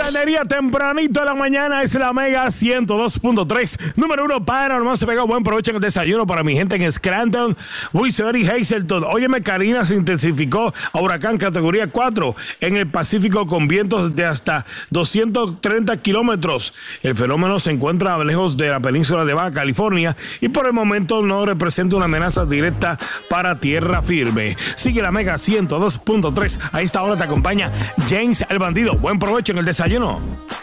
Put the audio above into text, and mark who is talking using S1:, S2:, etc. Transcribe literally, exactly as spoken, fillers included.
S1: Pura energía tempranito en la mañana. Es la Mega ciento dos punto tres. Número uno para nomás se pegó. Buen provecho en el desayuno para mi gente en Scranton, Wilson y Hazleton. Óyeme, Karina se intensificó a huracán categoría cuatro en el Pacífico con vientos de hasta doscientos treinta kilómetros. El fenómeno se encuentra lejos de la península de Baja California y por el momento no representa una amenaza directa para tierra firme. Sigue la Mega ciento dos punto tres. A esta hora te acompaña James el Bandido. Buen provecho en el desayuno.